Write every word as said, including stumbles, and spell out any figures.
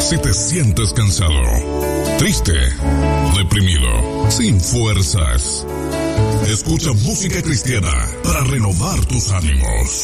Si te sientes cansado, triste, deprimido, sin fuerzas, escucha música cristiana para renovar tus ánimos.